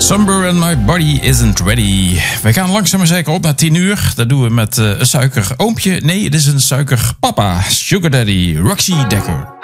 Somber and my body isn't ready. We gaan langzaam maar zeker op naar 10 uur. Dat doen we met een suikeroompje. Nee, het is een suikerpapa. Sugar Daddy, Roxy Dekker.